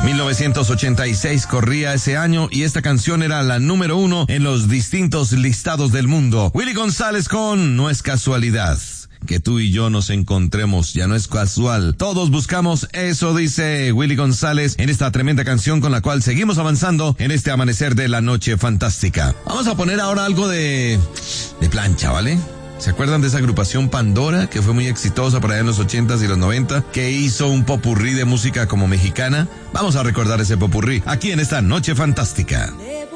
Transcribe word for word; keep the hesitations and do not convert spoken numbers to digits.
mil novecientos ochenta y seis corría ese año y esta canción era la número uno en los distintos listados del mundo. Willy González con No es casualidad que tú y yo nos encontremos, ya no es casual. Todos buscamos eso, dice Willy González en esta tremenda canción con la cual seguimos avanzando en este amanecer de la noche fantástica. Vamos a poner ahora algo de, de plancha, ¿vale? ¿Se acuerdan de esa agrupación Pandora, que fue muy exitosa por allá en los ochentas y los noventa, que hizo un popurrí de música como mexicana? Vamos a recordar ese popurrí aquí en esta noche fantástica.